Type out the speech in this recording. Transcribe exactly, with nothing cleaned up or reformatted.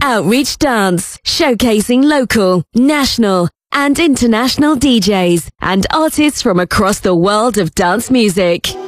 Outreach Dance, showcasing local, national, and international D Js and artists from across the world of dance music.